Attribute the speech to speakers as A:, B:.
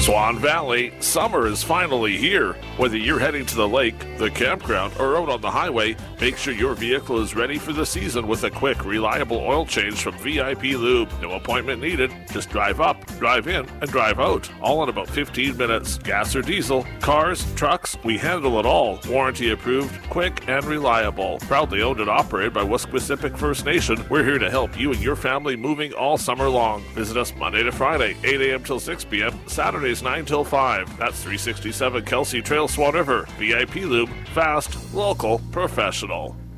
A: Swan Valley, summer is finally here. Whether you're heading to the lake, the campground, or out on the highway, make sure your vehicle is ready for the season with a quick, reliable oil change from VIP Lube. No appointment needed. Just drive up, drive in, and drive out. All in about 15 minutes. Gas or diesel, cars, trucks, we handle it all. Warranty approved, quick, and reliable. Proudly owned and operated by Wesquisipic First Nation, we're here to help you and your family moving all summer long. Visit us Monday to Friday, 8 a.m. till 6 p.m., Saturdays 9 till 5. That's 367 Kelsey Trail, Swan River. VIP Lube, fast, local, professional.